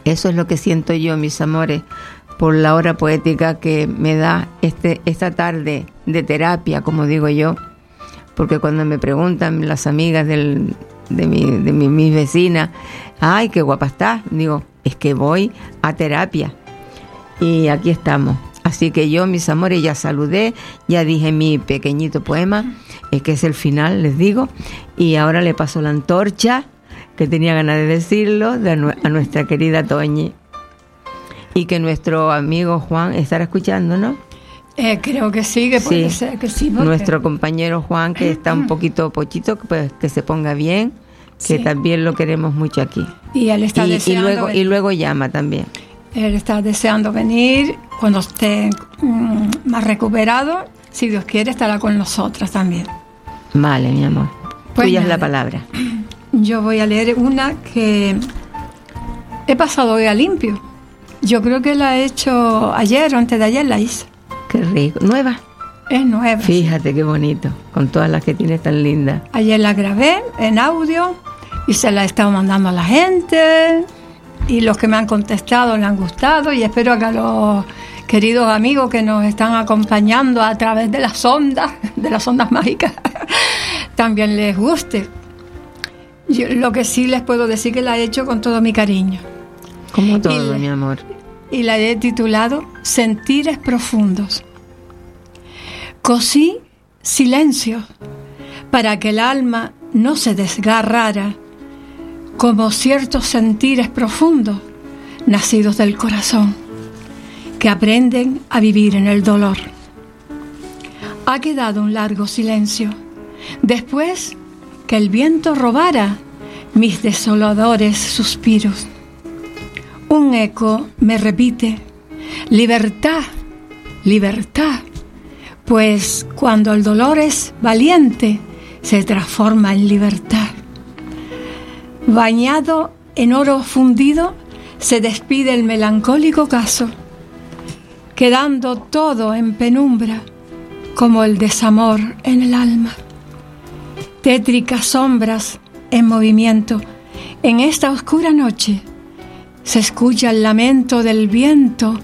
Eso es lo que siento yo, mis amores, por la hora poética que me da esta tarde de terapia, como digo yo, porque cuando me preguntan las amigas de mis vecinas, ay, qué guapa estás, digo, es que voy a terapia y aquí estamos. Así que yo, mis amores, ya saludé, ya dije mi pequeñito poema, que es el final, les digo, y ahora le paso la antorcha, que tenía ganas de decirlo, a nuestra querida Toñi. Y que nuestro amigo Juan estará escuchando, ¿no? Creo que sí, que puede ser que sí. Porque... Nuestro compañero Juan, que está un poquito pochito, pues que se ponga bien, que también lo queremos mucho aquí. Y él está deseando y luego llama también. Él está deseando venir cuando esté más recuperado. Si Dios quiere, estará con nosotras también. Vale, mi amor. Pues tuya es la palabra. Yo voy a leer una que he pasado hoy a limpio. Yo creo que la he hecho ayer o antes de ayer la hice. Qué rico. ¿Nueva? Es nueva. Fíjate qué bonito, con todas las que tienes tan lindas. Ayer la grabé en audio y se la he estado mandando a la gente. Y los que me han contestado le han gustado. Y espero que a los queridos amigos que nos están acompañando a través de las ondas mágicas, también les guste. Yo, lo que sí les puedo decir que la he hecho con todo mi cariño. Como todo, mi amor. Y la he titulado Sentires profundos. Cosí silencio para que el alma no se desgarrara, como ciertos sentires profundos nacidos del corazón, que aprenden a vivir en el dolor. Ha quedado un largo silencio, después que el viento robara mis desoladores suspiros. Un eco me repite, libertad, libertad, pues cuando el dolor es valiente, se transforma en libertad. Bañado en oro fundido, se despide el melancólico caso, quedando todo en penumbra, como el desamor en el alma. Tétricas sombras en movimiento, en esta oscura noche, se escucha el lamento del viento,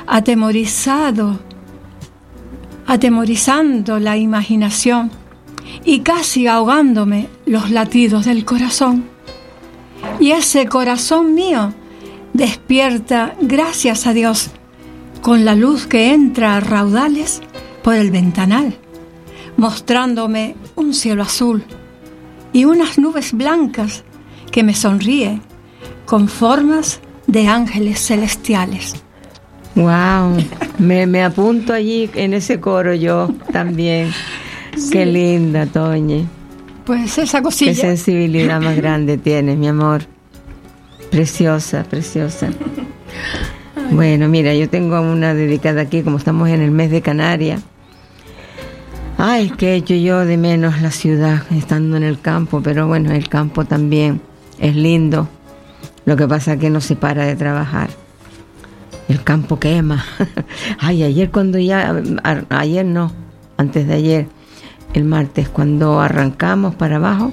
atemorizando la imaginación y casi ahogándome los latidos del corazón. Y ese corazón mío despierta, gracias a Dios, con la luz que entra a raudales por el ventanal, mostrándome un cielo azul y unas nubes blancas que me sonríen con formas de ángeles celestiales. Wow, me apunto allí en ese coro yo también. Sí. Qué linda, Toñi. Pues esa cosilla. Qué sensibilidad más grande tienes, mi amor. Preciosa, preciosa. Bueno, mira, yo tengo una dedicada aquí, como estamos en el mes de Canarias. Ay, que he hecho yo de menos la ciudad estando en el campo, pero bueno, el campo también es lindo. Lo que pasa es que no se para de trabajar. El campo quema. Ay, ayer no, antes de ayer, el martes, cuando arrancamos para abajo,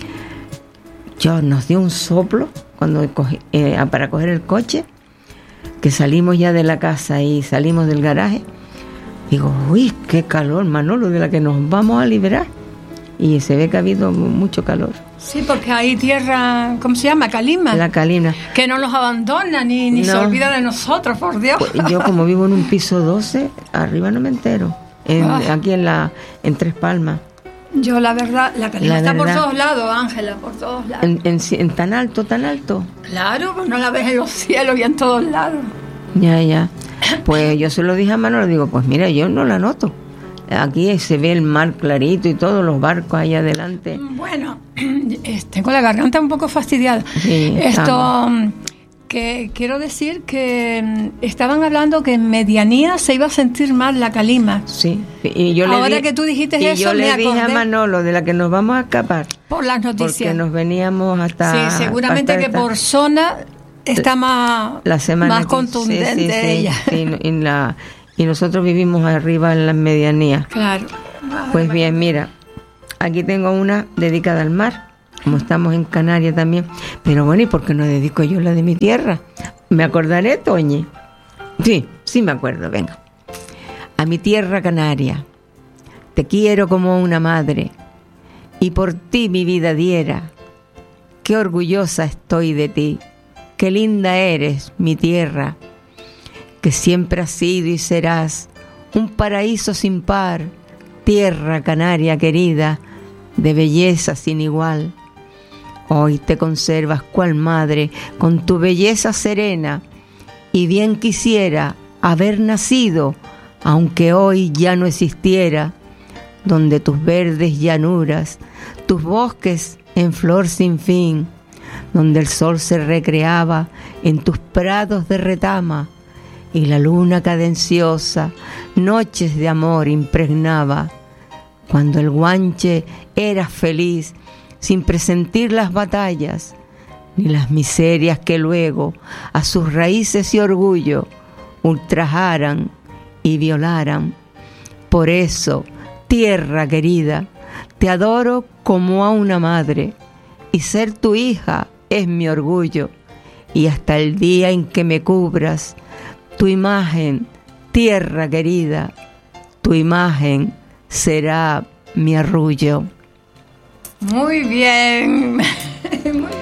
nos dio un soplo para coger el coche, que salimos ya de la casa y salimos del garaje. Digo, uy, qué calor, Manolo, de la que nos vamos a liberar. Y se ve que ha habido mucho calor. Sí, porque hay tierra, ¿cómo se llama? Calima. La calima. Que no nos abandona ni no se olvida de nosotros, por Dios. Pues yo, como vivo en un piso 12, arriba no me entero. Aquí en Tres Palmas. Yo, la verdad, la calima está por todos lados, Ángela, por todos lados. En tan alto, tan alto. Claro, pues no la ves en los cielos y en todos lados. Ya. Pues yo se lo dije a Manolo, digo, pues mira, yo no la noto. Aquí se ve el mar clarito y todos los barcos ahí adelante. Bueno, tengo la garganta un poco fastidiada. Sí, que quiero decir que estaban hablando que en medianía se iba a sentir mal la calima. Sí. Y yo ahora que tú dijiste eso, yo le dije a Manolo de la que nos vamos a escapar. Por las noticias. Porque nos veníamos hasta... Sí, seguramente que por zona está más contundente ella. Y nosotros vivimos arriba en las medianías. Claro. Pues bien, mira, aquí tengo una dedicada al mar, como estamos en Canarias también. Pero bueno, ¿y por qué no dedico yo la de mi tierra? ¿Me acordaré, Toñi? Sí me acuerdo, venga. A mi tierra canaria, te quiero como una madre, y por ti mi vida diera. Qué orgullosa estoy de ti, qué linda eres, mi tierra, que siempre has sido y serás un paraíso sin par, tierra canaria querida, de belleza sin igual. Hoy te conservas cual madre, con tu belleza serena, y bien quisiera haber nacido, aunque hoy ya no existiera, donde tus verdes llanuras, tus bosques en flor sin fin, donde el sol se recreaba en tus prados de retama, y la luna cadenciosa noches de amor impregnaba, cuando el guanche eras feliz, sin presentir las batallas, ni las miserias que luego a sus raíces y orgullo ultrajaran y violaran. Por eso, tierra querida, te adoro como a una madre, y ser tu hija es mi orgullo, y hasta el día en que me cubras tu imagen, tierra querida, tu imagen será mi arrullo. Muy bien. Muy